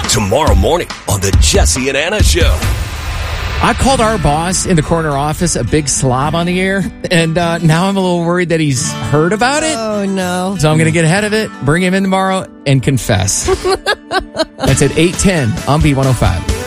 tomorrow morning on the Jesse and Anna Show. I called our boss in the corner office a big slob on the air, and now I'm a little worried that he's heard about it. Oh, no. So I'm going to get ahead of it, bring him in tomorrow, and confess. That's at 8:10 on B105.